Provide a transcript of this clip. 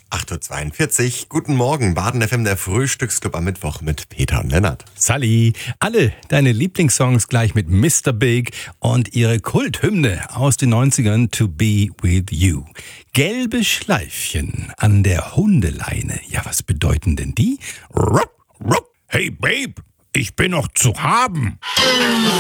8.42 Uhr, guten Morgen, Baden FM, der Frühstücksclub am Mittwoch mit Peter und Lennart. Sally, alle deine Lieblingssongs gleich mit Mr. Big und ihre Kulthymne aus den 90ern, To Be With You. Gelbe Schleifchen an der Hundeleine. Ja, was bedeuten denn die? Hey Babe, ich bin noch zu haben.